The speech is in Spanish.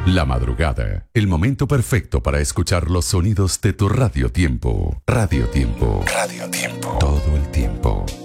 La madrugada, el momento perfecto para escuchar los sonidos de tu Radio Tiempo. Radio Tiempo. Radio Tiempo. Todo el tiempo.